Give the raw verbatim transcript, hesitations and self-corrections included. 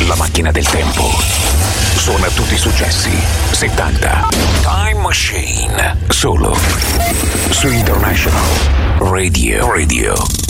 La macchina del tempo suona tutti i successi settanta. Time Machine, solo su International Radio Radio.